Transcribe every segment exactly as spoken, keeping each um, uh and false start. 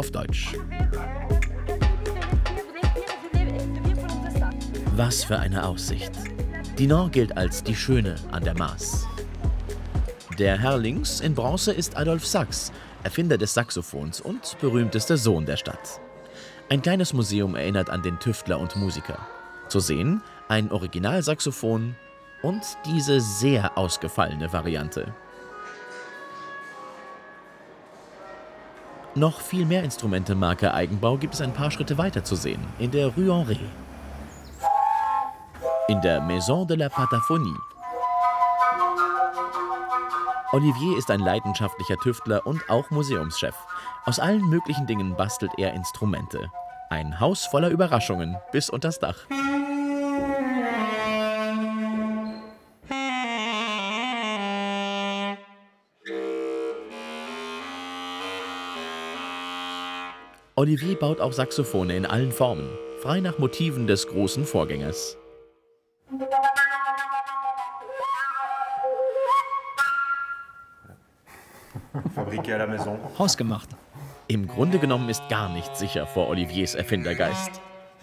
auf Deutsch. Was für eine Aussicht. Dinan gilt als die Schöne an der Maas. Der Herr links in Bronze ist Adolphe Sax, Erfinder des Saxophons und berühmtester Sohn der Stadt. Ein kleines Museum erinnert an den Tüftler und Musiker. Zu sehen ein Originalsaxophon und diese sehr ausgefallene Variante. Noch viel mehr Instrumente Marke Eigenbau gibt es ein paar Schritte weiter zu sehen, in der Rue Henri. In der Maison de la Pataphonie. Olivier ist ein leidenschaftlicher Tüftler und auch Museumschef. Aus allen möglichen Dingen bastelt er Instrumente. Ein Haus voller Überraschungen bis unters Dach. Olivier baut auch Saxophone in allen Formen, frei nach Motiven des großen Vorgängers. Hausgemacht. Im Grunde genommen ist gar nichts sicher vor Oliviers Erfindergeist.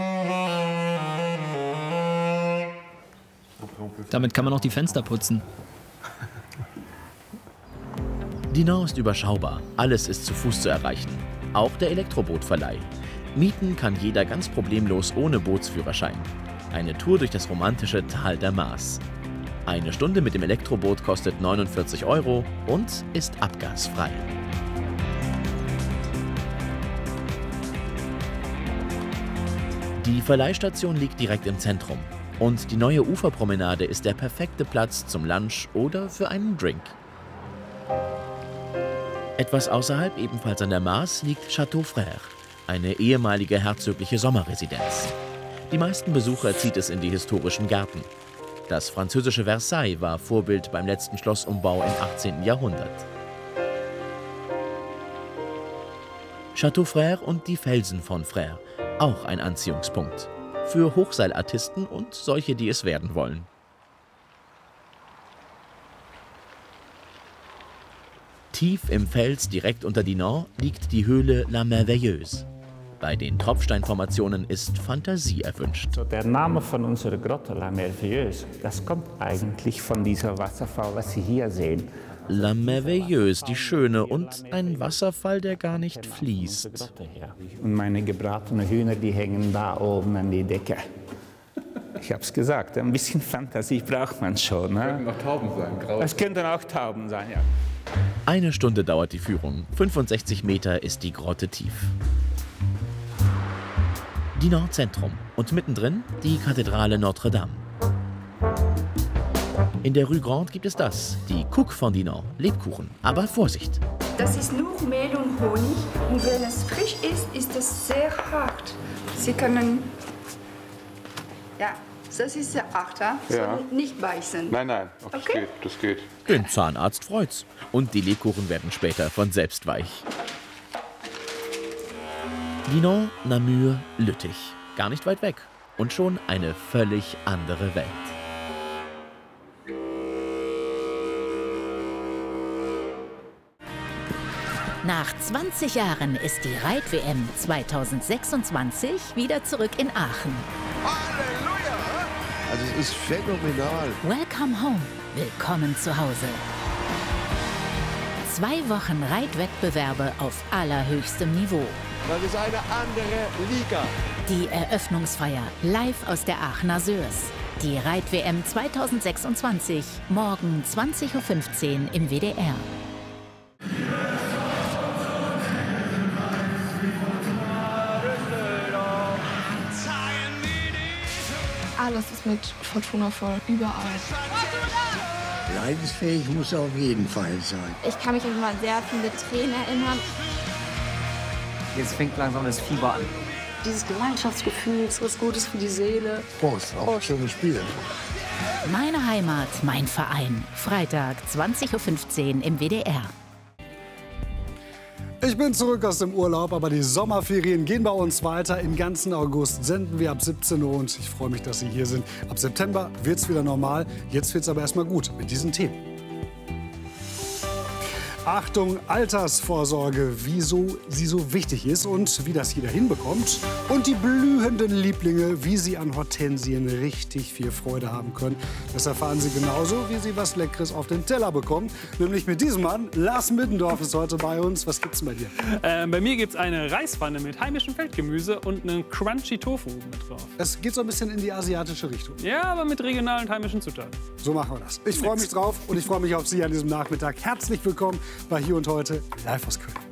Damit kann man auch die Fenster putzen. Dinan ist überschaubar, alles ist zu Fuß zu erreichen. Auch der Elektrobootverleih. Mieten kann jeder ganz problemlos ohne Bootsführerschein. Eine Tour durch das romantische Tal der Maas. Eine Stunde mit dem Elektroboot kostet neunundvierzig Euro und ist abgasfrei. Die Verleihstation liegt direkt im Zentrum. Und die neue Uferpromenade ist der perfekte Platz zum Lunch oder für einen Drink. Etwas außerhalb, ebenfalls an der Maas, liegt Château Frère, eine ehemalige herzogliche Sommerresidenz. Die meisten Besucher zieht es in die historischen Gärten. Das französische Versailles war Vorbild beim letzten Schlossumbau im achtzehnten Jahrhundert. Château Frère und die Felsen von Frère, auch ein Anziehungspunkt. Für Hochseilartisten und solche, die es werden wollen. Tief im Fels, direkt unter Dinan, liegt die Höhle La Merveilleuse. Bei den Tropfsteinformationen ist Fantasie erwünscht. Der Name von unserer Grotte, La Merveilleuse, das kommt eigentlich von dieser Wasserfall, was Sie hier sehen. La Merveilleuse, die Schöne, und ein Wasserfall, der gar nicht fließt. Und meine gebratenen Hühner, die hängen da oben an die Decke. Ich hab's gesagt, ein bisschen Fantasie braucht man schon. Ne? Das könnten auch Tauben sein, grau. Das könnten auch Tauben sein, ja. Eine Stunde dauert die Führung. fünfundsechzig Meter ist die Grotte tief. Dinan Zentrum und mittendrin die Kathedrale Notre-Dame. In der Rue Grande gibt es das, die Cook von Dinan, Lebkuchen. Aber Vorsicht! Das ist nur Mehl und Honig und wenn es frisch ist, ist es sehr hart. Sie können... Ja, das ist sehr hart, ja? Ja. So nicht beißen. Nein, nein, oh, das Okay. geht, das geht. Den Zahnarzt freut's. Und die Lebkuchen werden später von selbst weich. Dinan, Namur, Lüttich. Gar nicht weit weg. Und schon eine völlig andere Welt. Nach zwanzig Jahren ist die Reit-W M zweitausendsechsundzwanzig wieder zurück in Aachen. Halleluja! Also es ist phänomenal. Welcome home. Willkommen zu Hause. Zwei Wochen Reitwettbewerbe auf allerhöchstem Niveau. Das ist eine andere Liga. Die Eröffnungsfeier live aus der Aachener Sörs. Die Reit-W M zweitausendsechsundzwanzig, morgen zwanzig Uhr fünfzehn im W D R. Alles ist mit Fortuna voll, überall. Leidensfähig muss er auf jeden Fall sein. Ich kann mich immer an sehr viele Tränen erinnern. Jetzt fängt langsam das Fieber an. Dieses Gemeinschaftsgefühl ist was Gutes für die Seele. Prost, auch schönes Spiel. Meine Heimat, mein Verein. Freitag, zwanzig Uhr fünfzehn im W D R. Ich bin zurück aus dem Urlaub, aber die Sommerferien gehen bei uns weiter. Im ganzen August senden wir ab siebzehn Uhr und ich freue mich, dass Sie hier sind. Ab September wird es wieder normal. Jetzt wird es aber erstmal gut mit diesen Themen. Achtung, Altersvorsorge, wieso sie so wichtig ist und wie das jeder hinbekommt. Und die blühenden Lieblinge, wie sie an Hortensien richtig viel Freude haben können. Das erfahren Sie genauso, wie Sie was Leckeres auf den Teller bekommen. Nämlich mit diesem Mann. Lars Middendorf ist heute bei uns. Was gibt's denn bei dir? Äh, bei mir gibt es eine Reispfanne mit heimischem Feldgemüse und einen Crunchy Tofu mit drauf. Es geht so ein bisschen in die asiatische Richtung. Ja, aber mit regionalen heimischen Zutaten. So machen wir das. Ich freue mich drauf und ich freue mich auf Sie an diesem Nachmittag. Herzlich willkommen bei Hier und Heute live aus Köln.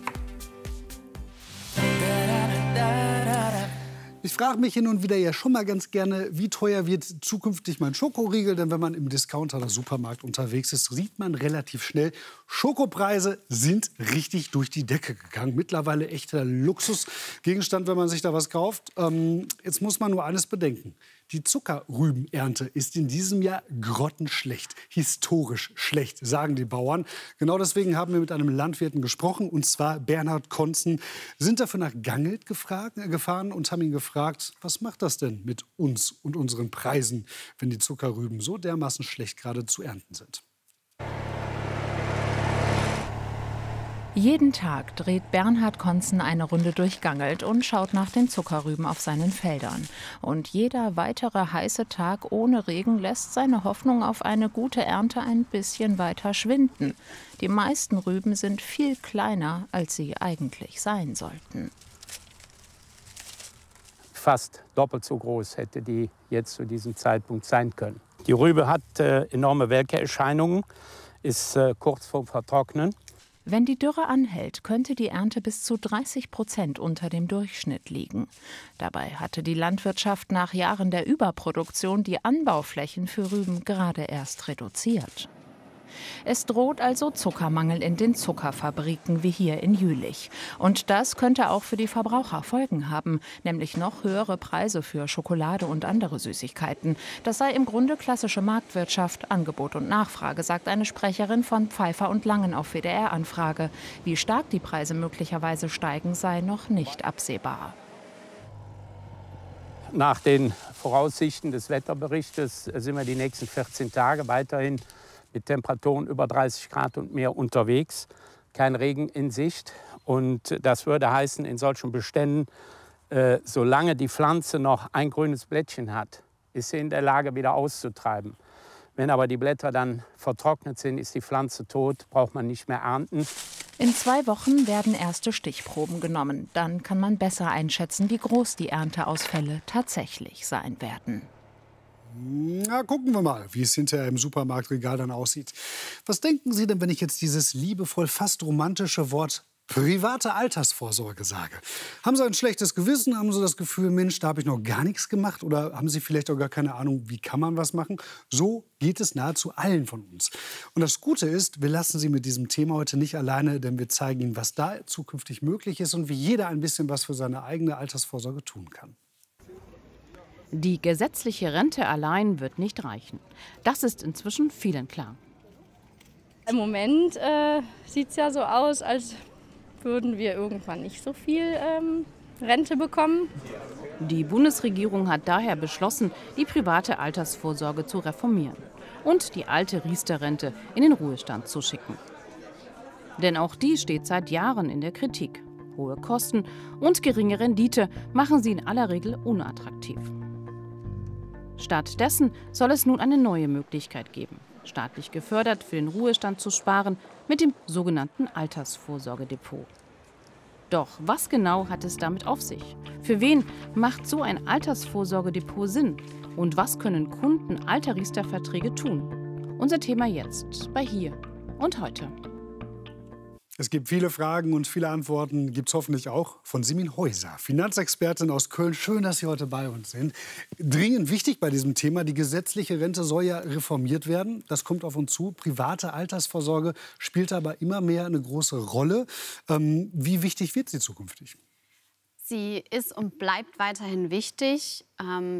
Ich frage mich hin und wieder ja schon mal ganz gerne, wie teuer wird zukünftig mein Schokoriegel? Denn wenn man im Discounter oder Supermarkt unterwegs ist, sieht man relativ schnell, Schokopreise sind richtig durch die Decke gegangen. Mittlerweile echter Luxusgegenstand, wenn man sich da was kauft. Ähm, jetzt muss man nur eines bedenken. Die Zuckerrübenernte ist in diesem Jahr grottenschlecht, historisch schlecht, sagen die Bauern. Genau deswegen haben wir mit einem Landwirten gesprochen, und zwar Bernhard Konzen. Sind dafür nach Gangelt gefragt, äh, gefahren und haben ihn gefragt, was macht das denn mit uns und unseren Preisen, wenn die Zuckerrüben so dermaßen schlecht gerade zu ernten sind. Jeden Tag dreht Bernhard Konzen eine Runde durch Gangelt und schaut nach den Zuckerrüben auf seinen Feldern. Und jeder weitere heiße Tag ohne Regen lässt seine Hoffnung auf eine gute Ernte ein bisschen weiter schwinden. Die meisten Rüben sind viel kleiner, als sie eigentlich sein sollten. Fast doppelt so groß hätte die jetzt zu diesem Zeitpunkt sein können. Die Rübe hat äh, enorme Welkerscheinungen, ist äh, kurz vor Vertrocknen. Wenn die Dürre anhält, könnte die Ernte bis zu dreißig Prozent unter dem Durchschnitt liegen. Dabei hatte die Landwirtschaft nach Jahren der Überproduktion die Anbauflächen für Rüben gerade erst reduziert. Es droht also Zuckermangel in den Zuckerfabriken wie hier in Jülich. Und das könnte auch für die Verbraucher Folgen haben, nämlich noch höhere Preise für Schokolade und andere Süßigkeiten. Das sei im Grunde klassische Marktwirtschaft, Angebot und Nachfrage, sagt eine Sprecherin von Pfeiffer und Langen auf W D R-Anfrage. Wie stark die Preise möglicherweise steigen, sei noch nicht absehbar. Nach den Voraussichten des Wetterberichtes sind wir die nächsten vierzehn Tage weiterhin mit Temperaturen über dreißig Grad und mehr unterwegs. Kein Regen in Sicht. Und das würde heißen, in solchen Beständen, äh, solange die Pflanze noch ein grünes Blättchen hat, ist sie in der Lage, wieder auszutreiben. Wenn aber die Blätter dann vertrocknet sind, ist die Pflanze tot, braucht man nicht mehr ernten. In zwei Wochen werden erste Stichproben genommen. Dann kann man besser einschätzen, wie groß die Ernteausfälle tatsächlich sein werden. Na, gucken wir mal, wie es hinterher im Supermarktregal dann aussieht. Was denken Sie denn, wenn ich jetzt dieses liebevoll, fast romantische Wort private Altersvorsorge sage? Haben Sie ein schlechtes Gewissen? Haben Sie das Gefühl, Mensch, da habe ich noch gar nichts gemacht? Oder haben Sie vielleicht auch gar keine Ahnung, wie kann man was machen? So geht es nahezu allen von uns. Und das Gute ist, wir lassen Sie mit diesem Thema heute nicht alleine, denn wir zeigen Ihnen, was da zukünftig möglich ist und wie jeder ein bisschen was für seine eigene Altersvorsorge tun kann. Die gesetzliche Rente allein wird nicht reichen. Das ist inzwischen vielen klar. Im Moment äh, sieht es ja so aus, als würden wir irgendwann nicht so viel ähm, Rente bekommen. Die Bundesregierung hat daher beschlossen, die private Altersvorsorge zu reformieren und die alte Riester-Rente in den Ruhestand zu schicken. Denn auch die steht seit Jahren in der Kritik. Hohe Kosten und geringe Rendite machen sie in aller Regel unattraktiv. Stattdessen soll es nun eine neue Möglichkeit geben, staatlich gefördert für den Ruhestand zu sparen mit dem sogenannten Altersvorsorgedepot. Doch was genau hat es damit auf sich? Für wen macht so ein Altersvorsorgedepot Sinn? Und was können Kunden alter Riester-Verträge tun? Unser Thema jetzt bei Hier und Heute. Es gibt viele Fragen und viele Antworten gibt es hoffentlich auch von Simin Häuser, Finanzexpertin aus Köln. Schön, dass Sie heute bei uns sind. Dringend wichtig bei diesem Thema, die gesetzliche Rente soll ja reformiert werden. Das kommt auf uns zu. Private Altersvorsorge spielt aber immer mehr eine große Rolle. Ähm, wie wichtig wird sie zukünftig? Sie ist und bleibt weiterhin wichtig. Ähm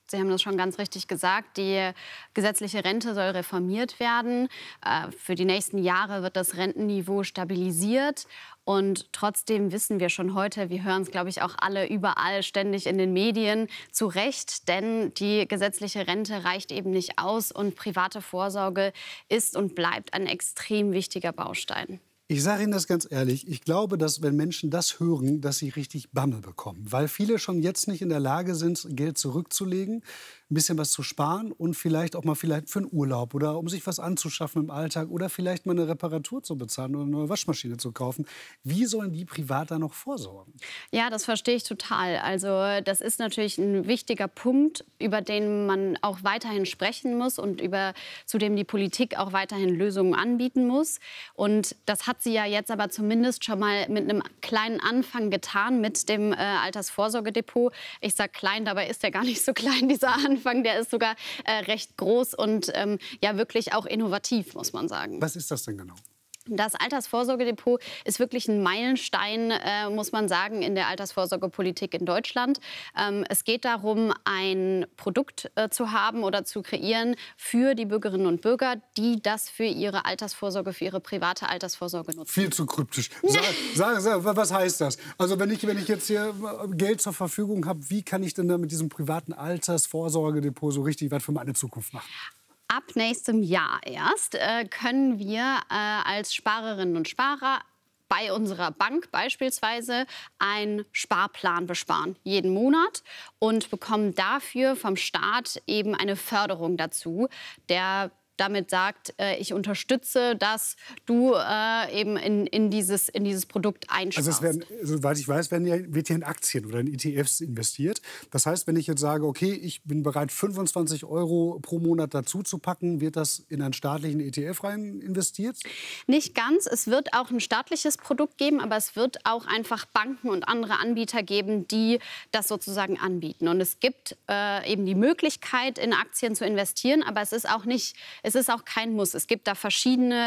Sie haben das schon ganz richtig gesagt, die gesetzliche Rente soll reformiert werden. Für die nächsten Jahre wird das Rentenniveau stabilisiert. Und trotzdem wissen wir schon heute, wir hören es, glaube ich, auch alle überall ständig in den Medien, zu Recht, denn die gesetzliche Rente reicht eben nicht aus und private Vorsorge ist und bleibt ein extrem wichtiger Baustein. Ich sage Ihnen das ganz ehrlich, ich glaube, dass wenn Menschen das hören, dass sie richtig Bammel bekommen. Weil viele schon jetzt nicht in der Lage sind, Geld zurückzulegen, ein bisschen was zu sparen und vielleicht auch mal vielleicht für einen Urlaub oder um sich was anzuschaffen im Alltag oder vielleicht mal eine Reparatur zu bezahlen oder eine neue Waschmaschine zu kaufen. Wie sollen die privat da noch vorsorgen? Ja, das verstehe ich total. Also das ist natürlich ein wichtiger Punkt, über den man auch weiterhin sprechen muss und über, zu dem die Politik auch weiterhin Lösungen anbieten muss. Und das hat sie ja jetzt aber zumindest schon mal mit einem kleinen Anfang getan mit dem äh, Altersvorsorgedepot. Ich sage klein, dabei ist der gar nicht so klein, dieser Anfang. Der ist sogar äh, recht groß und ähm, ja wirklich auch innovativ, muss man sagen. Was ist das denn genau? Das Altersvorsorgedepot ist wirklich ein Meilenstein, äh, muss man sagen, in der Altersvorsorgepolitik in Deutschland. Ähm, es geht darum, ein Produkt äh, zu haben oder zu kreieren für die Bürgerinnen und Bürger, die das für ihre Altersvorsorge, für ihre private Altersvorsorge nutzen. Viel zu kryptisch. Sag, sag, sag, was heißt das? Also wenn ich, wenn ich jetzt hier Geld zur Verfügung habe, wie kann ich denn da mit diesem privaten Altersvorsorgedepot so richtig was für meine Zukunft machen? Ab nächstem Jahr erst äh, können wir äh, als Sparerinnen und Sparer bei unserer Bank beispielsweise einen Sparplan besparen, jeden Monat, und bekommen dafür vom Staat eben eine Förderung dazu, der damit sagt, äh, ich unterstütze, dass du äh, eben in, in, dieses, in dieses Produkt einsparst. Also es werden, soweit ich weiß, werden ja, wird ja in Aktien oder in E T Fs investiert. Das heißt, wenn ich jetzt sage, okay, ich bin bereit, fünfundzwanzig Euro pro Monat dazu zu packen, wird das in einen staatlichen E T F rein investiert? Nicht ganz. Es wird auch ein staatliches Produkt geben, aber es wird auch einfach Banken und andere Anbieter geben, die das sozusagen anbieten. Und es gibt äh, eben die Möglichkeit, in Aktien zu investieren, aber es ist auch nicht Es ist auch kein Muss. Es gibt da verschiedene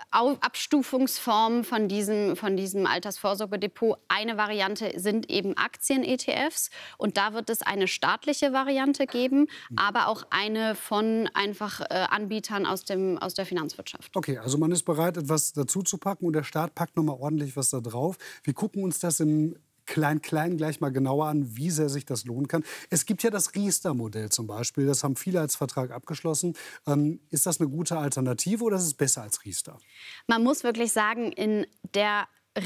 Abstufungsformen von diesem, von diesem Altersvorsorgedepot. Eine Variante sind eben Aktien-E T Fs. Und da wird es eine staatliche Variante geben, aber auch eine von einfach äh, Anbietern aus, dem, aus der Finanzwirtschaft. Okay, also man ist bereit, etwas dazu zu packen und der Staat packt noch mal ordentlich was da drauf. Wir gucken uns das im Klein-Klein gleich mal genauer an, wie sehr sich das lohnen kann. Es gibt ja das Riester-Modell zum Beispiel. Das haben viele als Vertrag abgeschlossen. Ähm, ist das eine gute Alternative oder ist es besser als Riester? Man muss wirklich sagen, in der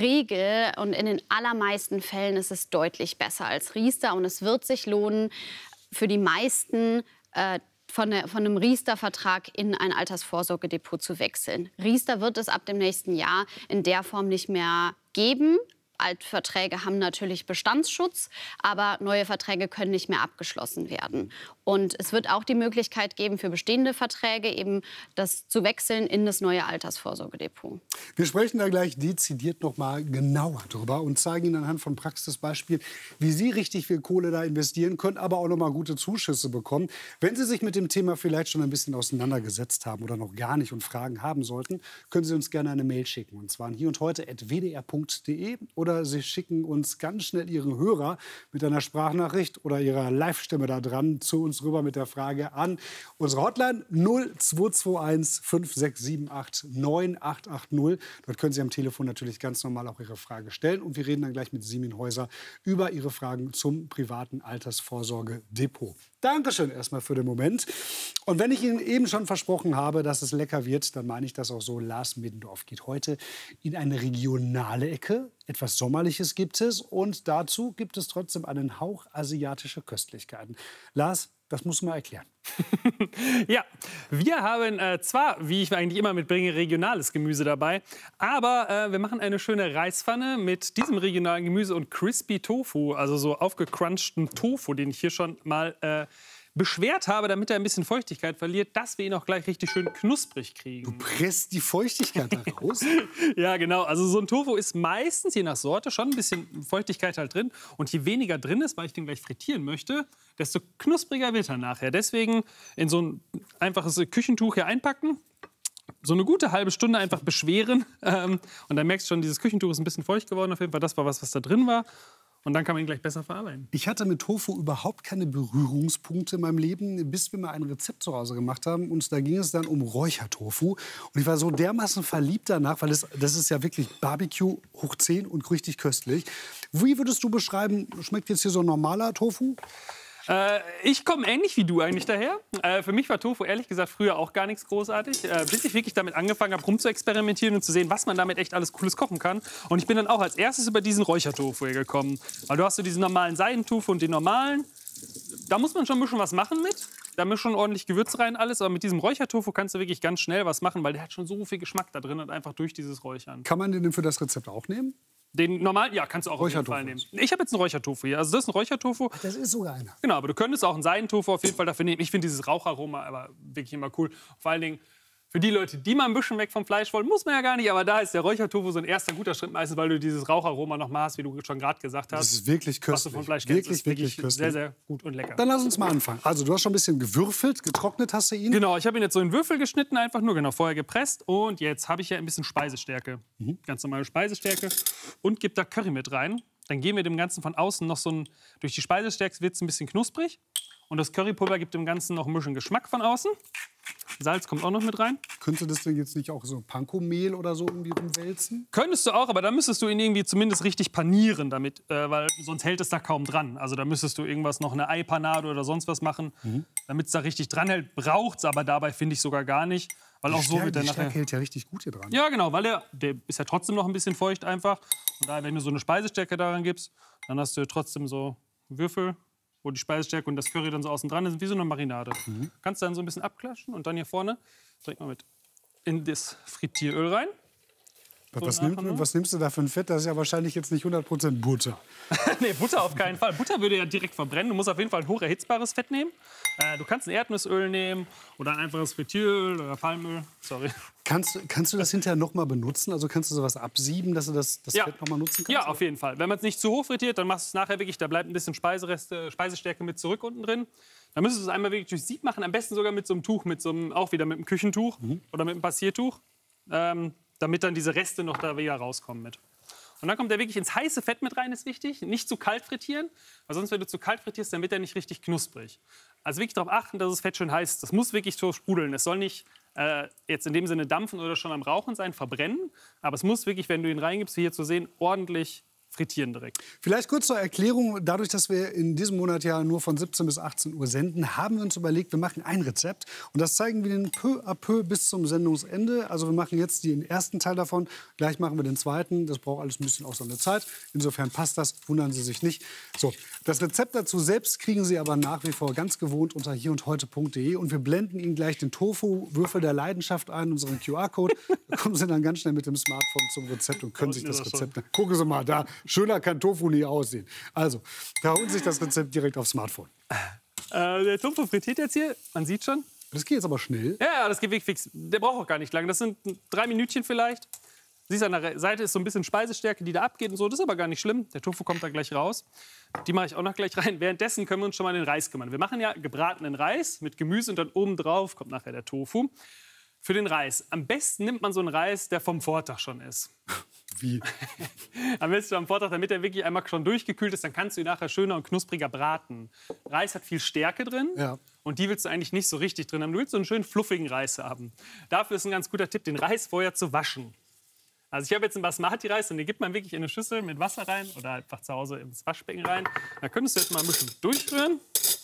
Regel und in den allermeisten Fällen ist es deutlich besser als Riester. Und es wird sich lohnen, für die meisten äh, Von, der, von einem Riester-Vertrag in ein Altersvorsorgedepot zu wechseln. Riester wird es ab dem nächsten Jahr in der Form nicht mehr geben. Altverträge haben natürlich Bestandsschutz, aber neue Verträge können nicht mehr abgeschlossen werden. Und es wird auch die Möglichkeit geben, für bestehende Verträge eben das zu wechseln in das neue Altersvorsorgedepot. Wir sprechen da gleich dezidiert noch mal genauer drüber und zeigen Ihnen anhand von Praxisbeispielen, wie Sie richtig viel Kohle da investieren können, aber auch noch mal gute Zuschüsse bekommen. Wenn Sie sich mit dem Thema vielleicht schon ein bisschen auseinandergesetzt haben oder noch gar nicht und Fragen haben sollten, können Sie uns gerne eine Mail schicken. Und zwar an hier und heute at w d r punkt d e oder Sie schicken uns ganz schnell Ihren Hörer mit einer Sprachnachricht oder Ihrer Live-Stimme da dran zu uns rüber mit der Frage an unsere Hotline null zwei zwei eins fünf sechs sieben acht neun acht acht null. Dort können Sie am Telefon natürlich ganz normal auch Ihre Frage stellen. Und wir reden dann gleich mit Simin Häuser über Ihre Fragen zum privaten Altersvorsorgedepot. Dankeschön erstmal für den Moment. Und wenn ich Ihnen eben schon versprochen habe, dass es lecker wird, dann meine ich das auch so. Lars Middendorf geht heute in eine regionale Ecke. Etwas Sommerliches gibt es und dazu gibt es trotzdem einen Hauch asiatischer Köstlichkeiten. Lars, das muss man erklären. Ja, wir haben äh, zwar, wie ich eigentlich immer mitbringe, regionales Gemüse dabei, aber äh, wir machen eine schöne Reispfanne mit diesem regionalen Gemüse und Crispy Tofu, also so aufgecrunchten Tofu, den ich hier schon mal äh, beschwert habe, damit er ein bisschen Feuchtigkeit verliert, dass wir ihn auch gleich richtig schön knusprig kriegen. Du presst die Feuchtigkeit da raus? Ja, genau. Also so ein Tofu ist meistens, je nach Sorte, schon ein bisschen Feuchtigkeit halt drin. Und je weniger drin ist, weil ich den gleich frittieren möchte, desto knuspriger wird er nachher. Deswegen in so ein einfaches Küchentuch hier einpacken, so eine gute halbe Stunde einfach beschweren. Ähm, und dann merkst du schon, dieses Küchentuch ist ein bisschen feucht geworden. Auf jeden Fall, das war was, was da drin war. Und dann kann man ihn gleich besser verarbeiten. Ich hatte mit Tofu überhaupt keine Berührungspunkte in meinem Leben, bis wir mal ein Rezept zu Hause gemacht haben. Und da ging es dann um Räuchertofu. Und ich war so dermaßen verliebt danach, weil das, das ist ja wirklich Barbecue hoch zehn und richtig köstlich. Wie würdest du beschreiben, schmeckt jetzt hier so ein normaler Tofu? Äh, ich komme ähnlich wie du eigentlich daher. Äh, für mich war Tofu ehrlich gesagt früher auch gar nichts großartig, äh, bis ich wirklich damit angefangen habe, rumzuexperimentieren und zu sehen, was man damit echt alles Cooles kochen kann. Und ich bin dann auch als erstes über diesen Räuchertofu hier gekommen. Weil du hast so diesen normalen Seidentofu und den normalen. Da muss man schon ein bisschen was machen mit. Da muss schon ordentlich Gewürze rein, alles. Aber mit diesem Räuchertofu kannst du wirklich ganz schnell was machen, weil der hat schon so viel Geschmack da drin und einfach durch dieses Räuchern. Kann man den denn für das Rezept auch nehmen? Den normalen, ja, kannst du auch auf jeden Fall nehmen. Ich habe jetzt einen Räuchertofu hier. Also das ist ein Räuchertofu. Das ist sogar einer. Genau, aber du könntest auch einen Seidentofu auf jeden Fall dafür nehmen. Ich finde dieses Raucharoma aber wirklich immer cool. Vor allen Dingen für die Leute, die mal ein bisschen weg vom Fleisch wollen, muss man ja gar nicht. Aber da ist der Räuchertofu so ein erster guter Schritt meistens, weil du dieses Raucharoma noch mal hast, wie du schon gerade gesagt hast. Das ist wirklich köstlich. Was du vom Fleisch wirklich, kennst, ist wirklich, wirklich köstlich. sehr, sehr gut und lecker. Dann lass uns mal anfangen. Also du hast schon ein bisschen gewürfelt, getrocknet hast du ihn. Genau, ich habe ihn jetzt so in Würfel geschnitten, einfach nur, genau, vorher gepresst. Und jetzt habe ich ja ein bisschen Speisestärke. Mhm. Ganz normale Speisestärke. Und gebe da Curry mit rein. Dann geben wir dem Ganzen von außen noch so ein, durch die Speisestärke wird es ein bisschen knusprig. Und das Currypulver gibt dem Ganzen noch ein bisschen Geschmack von außen. Salz kommt auch noch mit rein. Könnte das denn jetzt nicht auch so Panko-Mehl oder so irgendwie umwälzen? Könntest du auch, aber da müsstest du ihn irgendwie zumindest richtig panieren damit, äh, weil sonst hält es da kaum dran. Also da müsstest du irgendwas noch eine Eipanade oder sonst was machen, mhm. damit es da richtig dran hält. Braucht es aber dabei, finde ich, sogar gar nicht. Weil die auch so Stärke, wird der die nachher... Stärke hält ja richtig gut hier dran. Ja, genau, weil der, der ist ja trotzdem noch ein bisschen feucht einfach. Und daher, wenn du so eine Speisestärke daran gibst, dann hast du trotzdem so Würfel, wo die Speisestärke und das Curry dann so außen dran sind, wie so eine Marinade. Mhm. Kannst du dann so ein bisschen abklatschen und dann hier vorne direkt mal mit in das Frittieröl rein. Was, nimmt, was nimmst du da für ein Fett? Das ist ja wahrscheinlich jetzt nicht hundert Prozent Butter. Nee, Butter auf keinen Fall. Butter würde ja direkt verbrennen. Du musst auf jeden Fall ein hoch erhitzbares Fett nehmen. Äh, du kannst ein Erdnussöl nehmen oder ein einfaches Frittieröl oder Palmöl. Sorry. Kannst, kannst du das hinterher noch mal benutzen? Also kannst du sowas absieben, dass du das, das ja. Fett noch mal nutzen kannst? Ja, auf jeden Fall. Wenn man es nicht zu hoch frittiert, dann machst du es nachher wirklich, da bleibt ein bisschen Speisereste, Speisestärke mit zurück unten drin. Dann müsstest du es einmal wirklich durch Sieb machen, am besten sogar mit so einem Tuch, mit so einem, auch wieder mit einem Küchentuch mhm. oder mit einem Passiertuch, ähm, damit dann diese Reste noch da wieder rauskommen mit. Und dann kommt der wirklich ins heiße Fett mit rein, ist wichtig. Nicht zu kalt frittieren, weil sonst, wenn du zu kalt frittierst, dann wird er nicht richtig knusprig. Also wirklich darauf achten, dass das Fett schön heiß ist. Das muss wirklich so sprudeln. Es soll nicht äh, jetzt in dem Sinne dampfen oder schon am Rauchen sein, verbrennen. Aber es muss wirklich, wenn du ihn reingibst, wie hier zu sehen, ordentlich frittieren direkt. Vielleicht kurz zur Erklärung. Dadurch, dass wir in diesem Monat ja nur von siebzehn bis achtzehn Uhr senden, haben wir uns überlegt, wir machen ein Rezept. Und das zeigen wir Ihnen peu à peu bis zum Sendungsende. Also wir machen jetzt den ersten Teil davon. Gleich machen wir den zweiten. Das braucht alles ein bisschen auch so eine Zeit. Insofern passt das. Wundern Sie sich nicht. So, das Rezept dazu selbst kriegen Sie aber nach wie vor ganz gewohnt unter hier und heute punkt de. Und wir blenden Ihnen gleich den Tofu-Würfel der Leidenschaft ein, unseren Q R-Code. Da kommen Sie dann ganz schnell mit dem Smartphone zum Rezept und können sich das Rezept... Gucken Sie mal da. Schöner kann Tofu nie aussehen. Also, da holen Sie sich das Rezept direkt aufs Smartphone. Äh, der Tofu frittiert jetzt hier, man sieht schon. Das geht jetzt aber schnell. Ja, ja, das geht wirklich fix. Der braucht auch gar nicht lang. Das sind drei Minütchen vielleicht. Siehst du, an der Seite ist so ein bisschen Speisestärke, die da abgeht und so. Das ist aber gar nicht schlimm. Der Tofu kommt da gleich raus. Die mache ich auch noch gleich rein. Währenddessen können wir uns schon mal den Reis kümmern. Wir machen ja gebratenen Reis mit Gemüse und dann oben drauf kommt nachher der Tofu. Für den Reis. Am besten nimmt man so einen Reis, der vom Vortag schon ist. Wie? Am besten am Vortag, damit er wirklich einmal schon durchgekühlt ist, dann kannst du ihn nachher schöner und knuspriger braten. Reis hat viel Stärke drin ja. und die willst du eigentlich nicht so richtig drin haben. Du willst so einen schönen fluffigen Reis haben. Dafür ist ein ganz guter Tipp, den Reis vorher zu waschen. Also ich habe jetzt einen Basmati-Reis und den gibt man wirklich in eine Schüssel mit Wasser rein oder einfach zu Hause ins Waschbecken rein. Da könntest du jetzt mal ein bisschen durchrühren.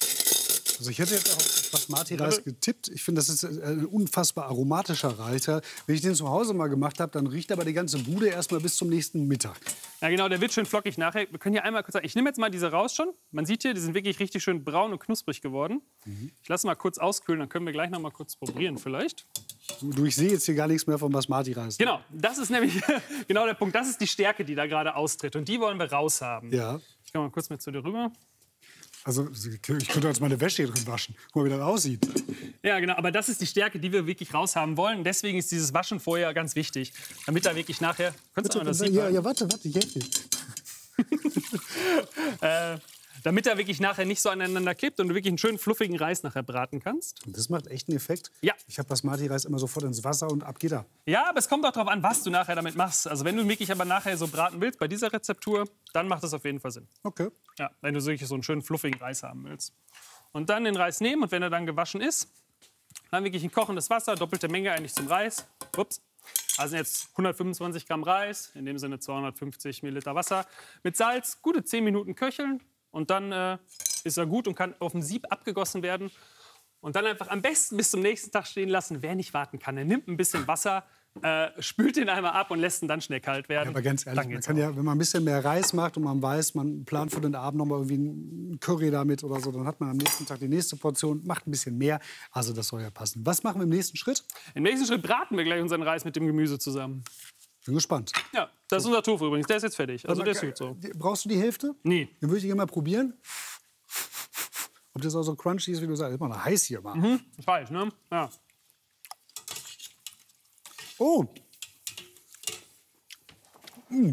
Also ich hätte jetzt auch Basmati-Reis getippt. Ich finde, das ist ein unfassbar aromatischer Reis. Wenn ich den zu Hause mal gemacht habe, dann riecht aber die ganze Bude erst mal bis zum nächsten Mittag. Ja genau, der wird schön flockig nachher. Wir können hier einmal kurz sagen, ich nehme jetzt mal diese raus schon. Man sieht hier, die sind wirklich richtig schön braun und knusprig geworden. Mhm. Ich lasse mal kurz auskühlen, dann können wir gleich noch mal kurz probieren vielleicht. Du, ich sehe jetzt hier gar nichts mehr vom Basmati-Reis. Genau, das ist nämlich genau der Punkt. Das ist die Stärke, die da gerade austritt und die wollen wir raushaben. Ja. Ich komme mal kurz mit zu dir rüber. Also ich könnte jetzt meine Wäsche hier drin waschen. Guck mal, wie das aussieht. Ja, genau. Aber das ist die Stärke, die wir wirklich raushaben wollen. Deswegen ist dieses Waschen vorher ganz wichtig. Damit da wirklich nachher... Bitte, das ja, ja, warte, warte, ich helfe dir. äh, damit er wirklich nachher nicht so aneinander klebt und du wirklich einen schönen fluffigen Reis nachher braten kannst. Das macht echt einen Effekt. Ja. Ich habe Basmati-Reis immer sofort ins Wasser und ab geht er. Ja, aber es kommt auch darauf an, was du nachher damit machst. Also wenn du wirklich aber nachher so braten willst, bei dieser Rezeptur, dann macht das auf jeden Fall Sinn. Okay. Ja, wenn du wirklich so einen schönen fluffigen Reis haben willst. Und dann den Reis nehmen und wenn er dann gewaschen ist, dann wirklich ein kochendes Wasser, doppelte Menge eigentlich zum Reis. Ups. Also jetzt hundertfünfundzwanzig Gramm Reis, in dem Sinne zweihundertfünfzig Milliliter Wasser. Mit Salz, gute zehn Minuten köcheln und dann äh, ist er gut und kann auf dem Sieb abgegossen werden. Und dann einfach am besten bis zum nächsten Tag stehen lassen. Wer nicht warten kann, der nimmt ein bisschen Wasser, äh, spült den einmal ab und lässt ihn dann schnell kalt werden. Ja, aber ganz ehrlich, man kann ja, wenn man ein bisschen mehr Reis macht und man weiß, man plant für den Abend noch mal irgendwie ein Curry damit oder so, dann hat man am nächsten Tag die nächste Portion, macht ein bisschen mehr. Also das soll ja passen. Was machen wir im nächsten Schritt? Im nächsten Schritt braten wir gleich unseren Reis mit dem Gemüse zusammen. Bin gespannt. Ja, das ist unser Tofu übrigens. Der ist jetzt fertig. Also der ist gut so. Brauchst du die Hälfte? Nee. Den würde ich gerne mal probieren. Ob das auch so crunchy ist, wie du sagst. Ist immer noch heiß hier. Mal. Mhm, ich weiß, ne? Ja. Oh. Mm.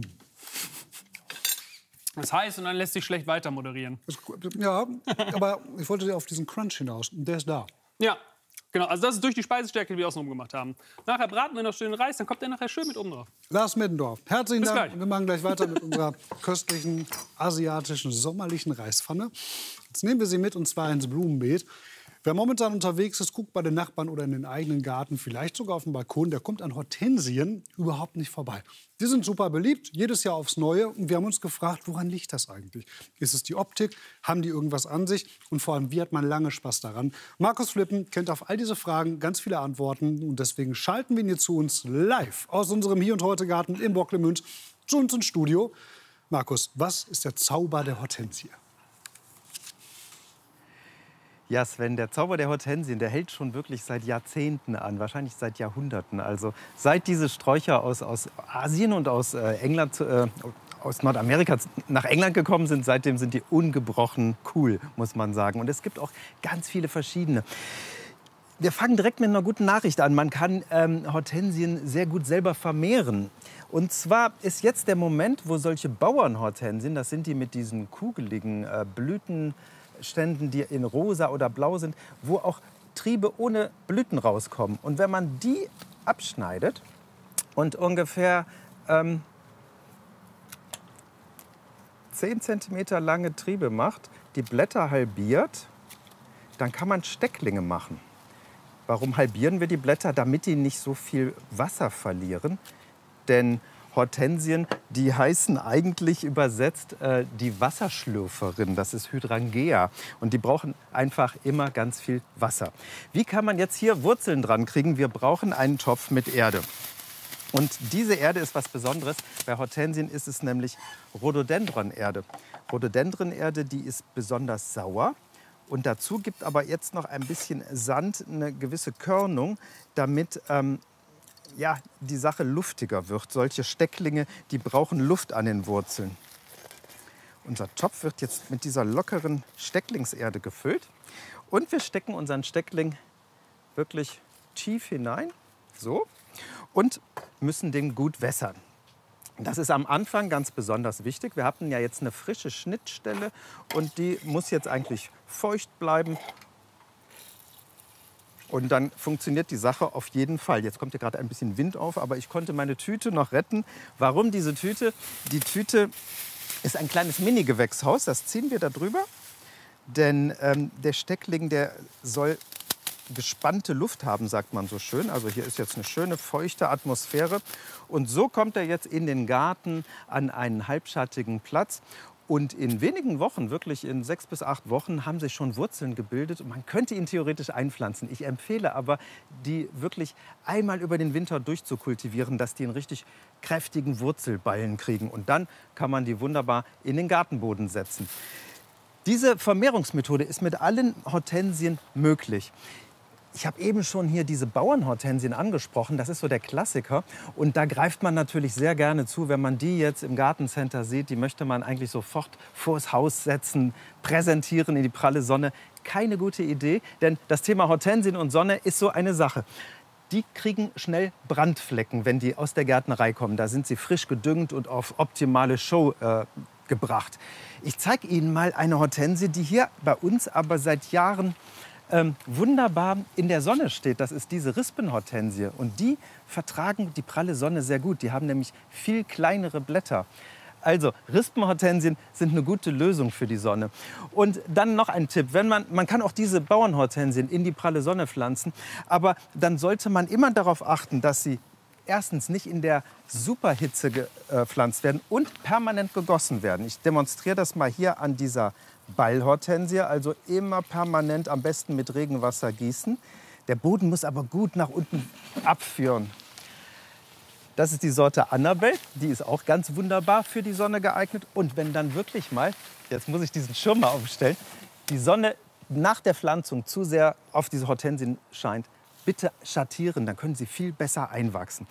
Das ist heiß und dann lässt sich schlecht weiter moderieren. Ja, aber ich wollte auf diesen Crunch hinaus. Und der ist da. Ja, genau. Also das ist durch die Speisestärke, die wir außenrum gemacht haben. Nachher braten wir noch schön den Reis, dann kommt der nachher schön mit oben drauf. Lars Meddendorf, herzlichen Bis Dank. gleich. Wir machen gleich weiter mit unserer köstlichen, asiatischen, sommerlichen Reispfanne. Jetzt nehmen wir sie mit, und zwar ins Blumenbeet. Wer momentan unterwegs ist, guckt bei den Nachbarn oder in den eigenen Garten, vielleicht sogar auf dem Balkon, der kommt an Hortensien überhaupt nicht vorbei. Die sind super beliebt, jedes Jahr aufs Neue. Und wir haben uns gefragt, woran liegt das eigentlich? Ist es die Optik? Haben die irgendwas an sich? Und vor allem, wie hat man lange Spaß daran? Markus Flippen kennt auf all diese Fragen ganz viele Antworten. Und deswegen schalten wir ihn jetzt zu uns live aus unserem Hier- und Heute-Garten in Bocklemünd zu uns ins Studio. Markus, was ist der Zauber der Hortensie? Ja, Sven, der Zauber der Hortensien, der hält schon wirklich seit Jahrzehnten an, wahrscheinlich seit Jahrhunderten. Also seit diese Sträucher aus, aus Asien und aus äh, England, äh, aus Nordamerika nach England gekommen sind, seitdem sind die ungebrochen cool, muss man sagen. Und es gibt auch ganz viele verschiedene. Wir fangen direkt mit einer guten Nachricht an. Man kann ähm, Hortensien sehr gut selber vermehren. Und zwar ist jetzt der Moment, wo solche Bauernhortensien, das sind die mit diesen kugeligen äh, Blüten, Ständen, die in rosa oder blau sind, wo auch Triebe ohne Blüten rauskommen. Und wenn man die abschneidet und ungefähr ähm, zehn Zentimeter lange Triebe macht, die Blätter halbiert, dann kann man Stecklinge machen. Warum halbieren wir die Blätter? Damit die nicht so viel Wasser verlieren. Denn Hortensien, die heißen eigentlich übersetzt äh, die Wasserschlürferin. Das ist Hydrangea. Und die brauchen einfach immer ganz viel Wasser. Wie kann man jetzt hier Wurzeln dran kriegen? Wir brauchen einen Topf mit Erde. Und diese Erde ist was Besonderes. Bei Hortensien ist es nämlich Rhododendron-Erde. Rhododendron-Erde, die ist besonders sauer. Und dazu gibt aber jetzt noch ein bisschen Sand, eine gewisse Körnung, damit ähm, ja, die Sache luftiger wird. Solche Stecklinge, die brauchen Luft an den Wurzeln. Unser Topf wird jetzt mit dieser lockeren Stecklingserde gefüllt. Und wir stecken unseren Steckling wirklich tief hinein, so, und müssen den gut wässern. Das ist am Anfang ganz besonders wichtig. Wir hatten ja jetzt eine frische Schnittstelle und die muss jetzt eigentlich feucht bleiben. Und dann funktioniert die Sache auf jeden Fall. Jetzt kommt hier gerade ein bisschen Wind auf, aber ich konnte meine Tüte noch retten. Warum diese Tüte? Die Tüte ist ein kleines Mini-Gewächshaus, das ziehen wir da drüber. Denn ähm, der Steckling, der soll gespannte Luft haben, sagt man so schön. Also hier ist jetzt eine schöne, feuchte Atmosphäre. Und so kommt er jetzt in den Garten an einen halbschattigen Platz. Und in wenigen Wochen, wirklich in sechs bis acht Wochen, haben sich schon Wurzeln gebildet. Und man könnte ihn theoretisch einpflanzen. Ich empfehle aber, die wirklich einmal über den Winter durchzukultivieren, dass die einen richtig kräftigen Wurzelballen kriegen. Und dann kann man die wunderbar in den Gartenboden setzen. Diese Vermehrungsmethode ist mit allen Hortensien möglich. Ich habe eben schon hier diese Bauernhortensien angesprochen. Das ist so der Klassiker. Und da greift man natürlich sehr gerne zu, wenn man die jetzt im Gartencenter sieht. Die möchte man eigentlich sofort vors Haus setzen, präsentieren in die pralle Sonne. Keine gute Idee, denn das Thema Hortensien und Sonne ist so eine Sache. Die kriegen schnell Brandflecken, wenn die aus der Gärtnerei kommen. Da sind sie frisch gedüngt und auf optimale Show äh, gebracht. Ich zeige Ihnen mal eine Hortensie, die hier bei uns aber seit Jahren ähm, wunderbar in der Sonne steht. Das ist diese Rispenhortensie. Und die vertragen die pralle Sonne sehr gut. Die haben nämlich viel kleinere Blätter. Also Rispenhortensien sind eine gute Lösung für die Sonne. Und dann noch ein Tipp, wenn man, man kann auch diese Bauernhortensien in die pralle Sonne pflanzen, aber dann sollte man immer darauf achten, dass sie erstens nicht in der Superhitze gepflanzt werden und permanent gegossen werden. Ich demonstriere das mal hier an dieser Ballhortensie, also immer permanent, am besten mit Regenwasser gießen. Der Boden muss aber gut nach unten abführen. Das ist die Sorte Annabelle, die ist auch ganz wunderbar für die Sonne geeignet. Und wenn dann wirklich mal, jetzt muss ich diesen Schirm mal aufstellen, die Sonne nach der Pflanzung zu sehr auf diese Hortensien scheint, bitte schattieren, dann können sie viel besser einwachsen.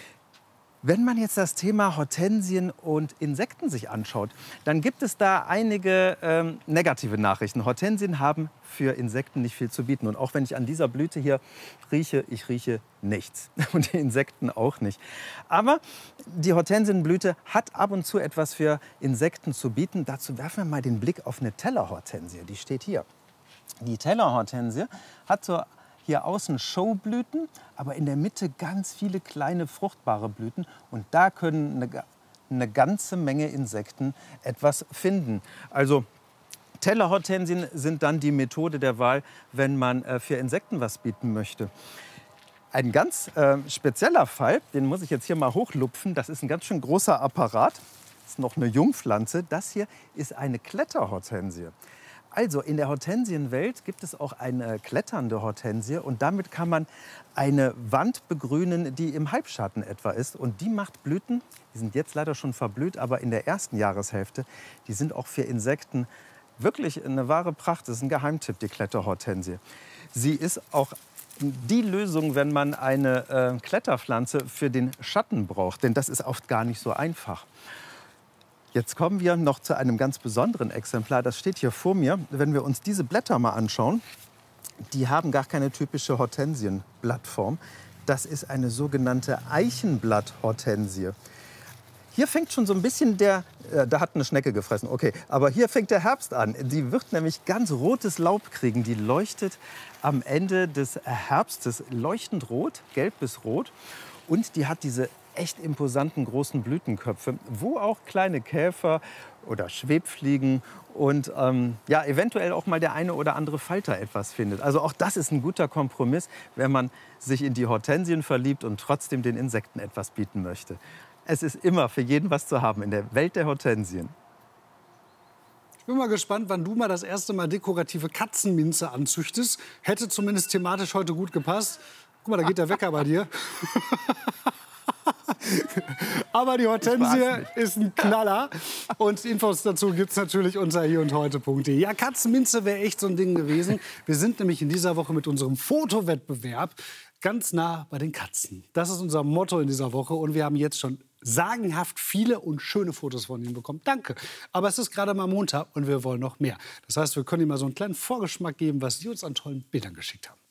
Wenn man jetzt das Thema Hortensien und Insekten sich anschaut, dann gibt es da einige ähm, negative Nachrichten. Hortensien haben für Insekten nicht viel zu bieten. Und auch wenn ich an dieser Blüte hier rieche, ich rieche nichts. Und die Insekten auch nicht. Aber die Hortensienblüte hat ab und zu etwas für Insekten zu bieten. Dazu werfen wir mal den Blick auf eine Tellerhortensie. Die steht hier. Die Tellerhortensie hat so hier außen Showblüten, aber in der Mitte ganz viele kleine fruchtbare Blüten. Und da können eine, eine ganze Menge Insekten etwas finden. Also Tellerhortensien sind dann die Methode der Wahl, wenn man äh, für Insekten was bieten möchte. Ein ganz äh, spezieller Fall, den muss ich jetzt hier mal hochlupfen. Das ist ein ganz schön großer Apparat. Das ist noch eine Jungpflanze. Das hier ist eine Kletterhortensie. Also in der Hortensienwelt gibt es auch eine kletternde Hortensie und damit kann man eine Wand begrünen, die im Halbschatten etwa ist. Und die macht Blüten, die sind jetzt leider schon verblüht, aber in der ersten Jahreshälfte, die sind auch für Insekten wirklich eine wahre Pracht. Das ist ein Geheimtipp, die Kletterhortensie. Sie ist auch die Lösung, wenn man eine äh, Kletterpflanze für den Schatten braucht, denn das ist oft gar nicht so einfach. Jetzt kommen wir noch zu einem ganz besonderen Exemplar. Das steht hier vor mir. Wenn wir uns diese Blätter mal anschauen, die haben gar keine typische Hortensienblattform. Das ist eine sogenannte Eichenblatthortensie. Hier fängt schon so ein bisschen der, äh, da hat eine Schnecke gefressen, okay, aber hier fängt der Herbst an. Die wird nämlich ganz rotes Laub kriegen. Die leuchtet am Ende des Herbstes leuchtend rot, gelb bis rot. Und die hat diese echt imposanten großen Blütenköpfe, wo auch kleine Käfer oder Schwebfliegen und ähm, ja, eventuell auch mal der eine oder andere Falter etwas findet. Also auch das ist ein guter Kompromiss, wenn man sich in die Hortensien verliebt und trotzdem den Insekten etwas bieten möchte. Es ist immer für jeden was zu haben in der Welt der Hortensien. Ich bin mal gespannt, wann du mal das erste Mal dekorative Katzenminze anzüchtest. Hätte zumindest thematisch heute gut gepasst. Guck mal, da geht der Wecker bei dir. Aber die Hortensie ist ein Knaller. Und Infos dazu gibt es natürlich unter hier und heute punkt de. Ja, Katzenminze wäre echt so ein Ding gewesen. Wir sind nämlich in dieser Woche mit unserem Fotowettbewerb ganz nah bei den Katzen. Das ist unser Motto in dieser Woche. Und wir haben jetzt schon sagenhaft viele und schöne Fotos von Ihnen bekommen. Danke. Aber es ist gerade mal Montag und wir wollen noch mehr. Das heißt, wir können Ihnen mal so einen kleinen Vorgeschmack geben, was Sie uns an tollen Bildern geschickt haben.